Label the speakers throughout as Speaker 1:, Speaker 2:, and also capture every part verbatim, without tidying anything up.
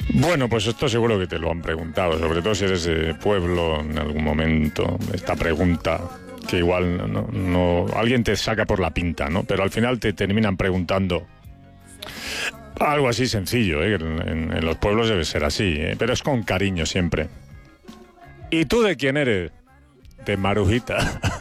Speaker 1: Bueno, pues esto seguro que te lo han preguntado, sobre todo si eres de pueblo en algún momento, esta pregunta que igual no, no alguien te saca por la pinta, ¿no? Pero al final te terminan preguntando algo así sencillo, ¿eh? En, en, en los pueblos debe ser así, ¿eh? Pero es con cariño siempre. ¿Y tú de quién eres? De Marujita.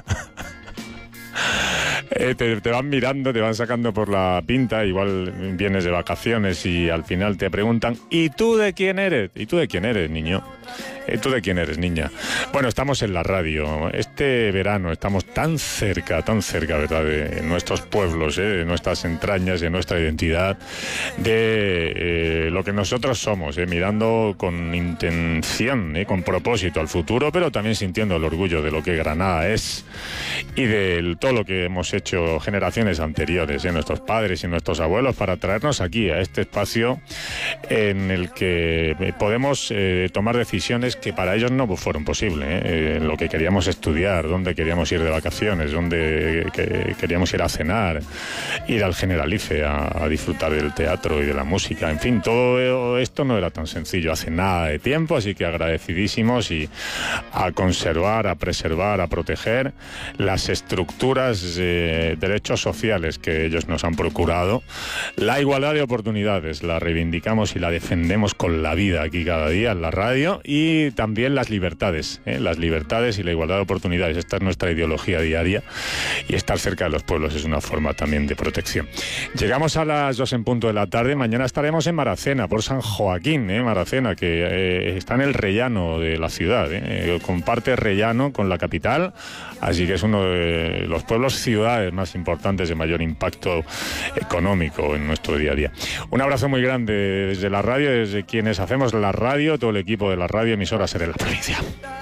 Speaker 1: Eh, te, te van mirando, te van sacando por la pinta, igual vienes de vacaciones y al final te preguntan ¿y tú de quién eres? ¿Y tú de quién eres, niño? ¿Y tú de quién eres, niña? Bueno, estamos en la radio. Este verano estamos tan cerca, tan cerca, ¿verdad?, de nuestros pueblos, ¿eh? De nuestras entrañas, de nuestra identidad, de eh, lo que nosotros somos, ¿eh? Mirando con intención, ¿eh? Con propósito al futuro, pero también sintiendo el orgullo de lo que Granada es y de todo lo que hemos hecho generaciones anteriores, ¿eh? Nuestros padres y nuestros abuelos, para traernos aquí a este espacio en el que podemos eh, tomar decisiones que para ellos no fueron posibles, ¿eh? Eh, lo que queríamos estudiar, dónde queríamos ir de vacaciones, dónde que, queríamos ir a cenar, ir al Generalife a, a disfrutar del teatro y de la música, en fin, todo esto no era tan sencillo hace nada de tiempo, así que agradecidísimos y a conservar, a preservar, a proteger las estructuras de derechos sociales que ellos nos han procurado. La igualdad de oportunidades la reivindicamos y la defendemos con la vida aquí cada día en la radio, y también las libertades, ¿eh? Las libertades y la igualdad de oportunidades. Esta es nuestra ideología diaria, y estar cerca de los pueblos es una forma también de protección. Llegamos a las dos en punto de la tarde. Mañana estaremos en Maracena, por San Joaquín, ¿eh? Maracena, que eh, está en el rellano de la ciudad, ¿eh? Comparte rellano con la capital, así que es uno de los pueblos ciudades más importantes de mayor impacto económico en nuestro día a día. Un abrazo muy grande desde la radio, desde quienes hacemos la radio, todo el equipo de la radio emisora Ser en la provincia.